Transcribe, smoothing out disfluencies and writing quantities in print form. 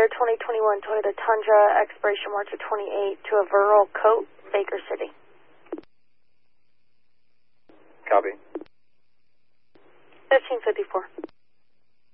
year 2021 Toyota Tundra, expiration March of 28, to Averil Coat, Baker City. Copy. 1554.